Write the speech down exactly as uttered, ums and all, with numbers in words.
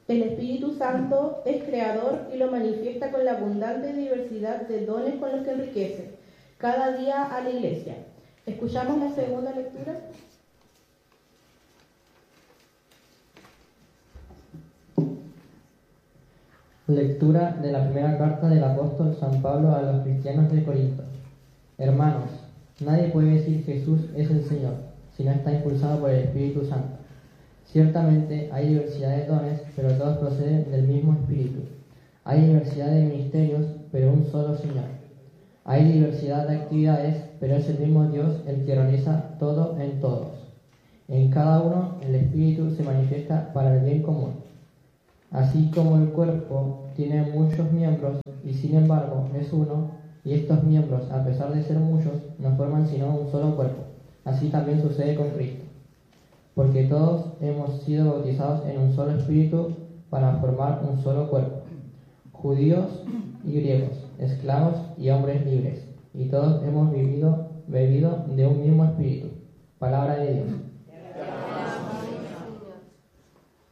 El Espíritu Santo es creador y lo manifiesta con la abundante diversidad de dones con los que enriquece cada día a la Iglesia. ¿Escuchamos la segunda lectura? Lectura de la primera carta del apóstol San Pablo a los cristianos de Corinto. Hermanos, nadie puede decir Jesús es el Señor si no está impulsado por el Espíritu Santo. Ciertamente hay diversidad de dones, pero todos proceden del mismo Espíritu. Hay diversidad de ministerios, pero un solo Señor. Hay diversidad de actividades, pero es el mismo Dios el que realiza todo en todos. En cada uno el Espíritu se manifiesta para el bien común. Así como el cuerpo tiene muchos miembros y sin embargo es uno, y estos miembros, a pesar de ser muchos, no forman sino un solo cuerpo. Así también sucede con Cristo. Porque todos hemos sido bautizados en un solo espíritu para formar un solo cuerpo. Judíos y griegos, esclavos y hombres libres, y todos hemos vivido, bebido de un mismo espíritu. Palabra